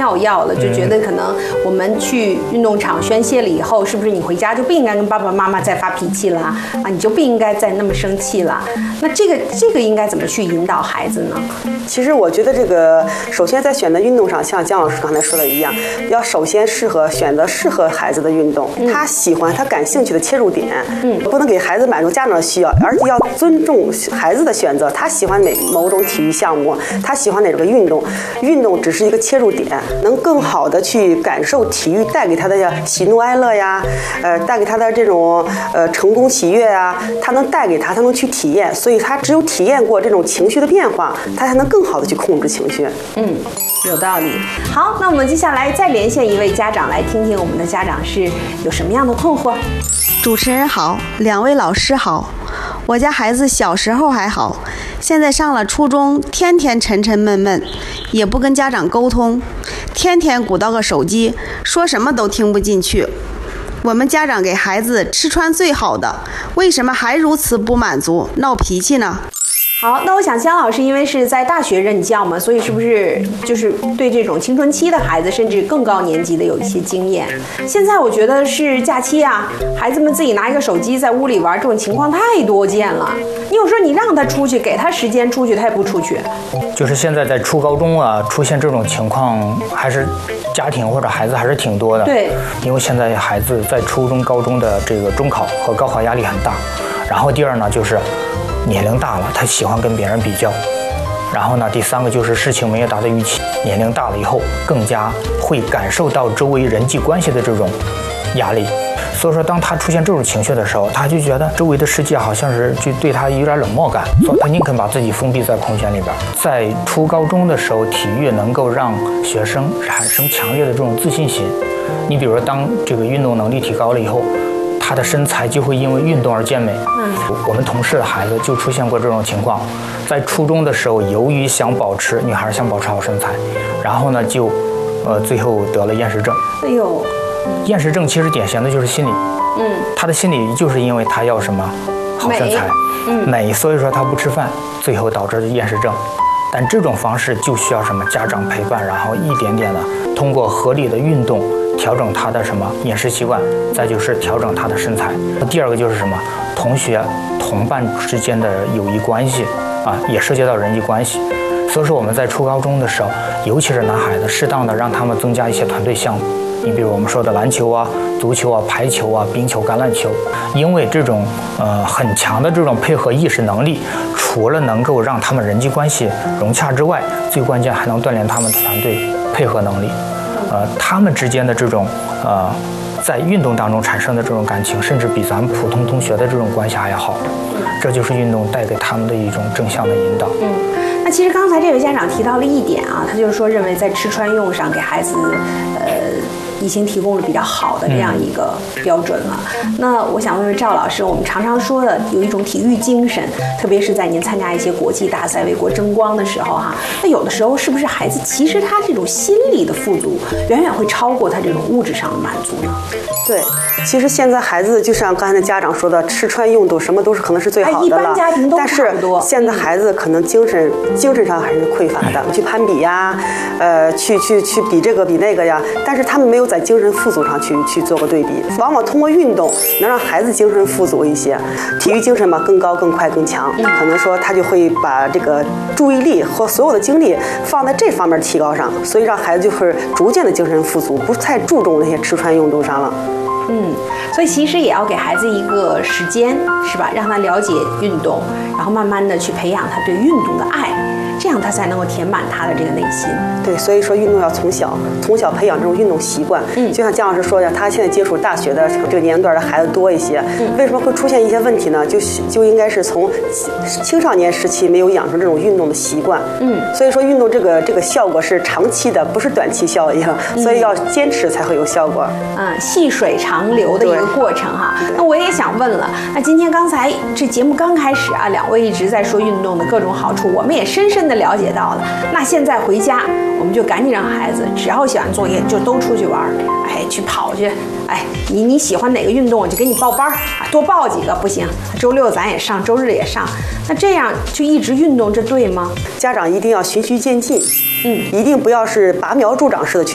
尿药了，就觉得可能我们去运动场宣泄了以后，是不是你回家就不应该跟爸爸妈妈再发脾气了啊？你就不应该再那么生气了。那这个应该怎么去引导孩子呢？ 其实我觉得这个首先在选择运动上，像姜老师刚才说的一样，要首先选择适合孩子的运动，他喜欢他感兴趣的切入点，不能给孩子满足家长的需要，而且要尊重孩子的选择，他喜欢某种体育项目，他喜欢哪个运动，运动只是一个切入点，能更好的去感受体育带给他的喜怒哀乐呀，带给他的这种成功喜悦呀，他能带给他能去体验，所以他只有体验过这种情绪的变化，他才能更好的去控制情绪。 有道理。好，那我们接下来再连线一位家长，来听听我们的家长是有什么样的困惑。 主持人好，两位老师好。我家孩子小时候还好，现在上了初中，天天沉沉闷闷，也不跟家长沟通，天天鼓捣个手机，说什么都听不进去。我们家长给孩子吃穿最好的，为什么还如此不满足，闹脾气呢？ 好，那我想姜老师因为是在大学任教嘛，所以是不是就是对这种青春期的孩子，甚至更高年级的有一些经验？现在我觉得是假期啊，孩子们自己拿一个手机在屋里玩，这种情况太多见了。你有时候你让他出去，给他时间出去，他也不出去。 就是现在在初高中啊，出现这种情况，还是家庭或者孩子还是挺多的。 对， 因为现在孩子在初中、高中的这个中考和高考压力很大。然后第二呢，就是年龄大了，他喜欢跟别人比较。然后呢，第三个就是事情没有达到预期，年龄大了以后更加会感受到周围人际关系的这种压力。所以说，当他出现这种情绪的时候，他就觉得周围的世界好像是就对他有点冷漠感，所以他宁肯把自己封闭在空间里边。在初高中的时候，体育能够让学生产生强烈的这种自信心。你比如说，当这个运动能力提高了以后，他的身材就会因为运动而健美。我们同事的孩子就出现过这种情况，在初中的时候，由于女孩想保持好身材，然后呢就，最后得了厌食症。 哎呦， 厌食症其实典型的就是心理，他的心理就是因为他要什么好身材，美，所以说他不吃饭，最后导致厌食症。但这种方式就需要什么家长陪伴，然后一点点的通过合理的运动调整他的什么饮食习惯，再就是调整他的身材。第二个就是什么同学同伴之间的友谊关系啊，也涉及到人际关系。所以说我们在初高中的时候，尤其是男孩子，适当的让他们增加一些团队项目。你比如我们说的篮球啊、足球啊、排球啊、冰球、橄榄球，因为这种很强的这种配合意识能力，除了能够让他们人际关系融洽之外，最关键还能锻炼他们的团队配合能力。他们之间的这种在运动当中产生的这种感情，甚至比咱们普通同学的这种关系还要好。这就是运动带给他们的一种正向的引导。 那其实刚才这位家长提到了一点啊，他就是说认为在吃穿用上给孩子已经提供了比较好的这样一个标准了。那我想问问赵老师，我们常常说的有一种体育精神，特别是在您参加一些国际大赛为国争光的时候哈，那有的时候是不是孩子其实他这种心理的富足远远会超过他这种物质上的满足呢？ 对，其实现在孩子就像刚才的家长说的，吃穿用度什么都是可能是最好的了。 一般家庭都差不多。 但是现在孩子可能精神上还是匮乏的，去攀比呀，去比这个比那个呀，但是他们没有在精神富足上去做个对比。往往通过运动能让孩子精神富足一些，体育精神嘛更高、更快、更强，可能说他就会把这个注意力和所有的精力放在这方面提高上，所以让孩子就是逐渐的精神富足，不太注重那些吃穿用度上了。 所以其实也要给孩子一个时间，是吧？让他了解运动，然后慢慢的去培养他对运动的爱，这样他才能够填满他的这个内心。对， 所以说运动要从小培养这种运动习惯。就像姜老师说的，他现在接触大学的这个年龄段的孩子多一些，为什么会出现一些问题呢？就应该是从青少年时期没有养成这种运动的习惯。所以说运动这个效果是长期的，不是短期效应，所以要坚持才会有效果。 细水长流的一个过程哈。那我也想问了，那今天刚才这节目刚开始啊，两位一直在说运动的各种好处，我们也深深的了解到了。那现在回家，我们就赶紧让孩子只要写完作业就都出去玩，去跑去，你喜欢哪个运动我就给你报班多报几个不行，周六咱也上，周日也上，那这样就一直运动，这对吗？ 家长一定要循序渐进，一定不要是拔苗助长式的去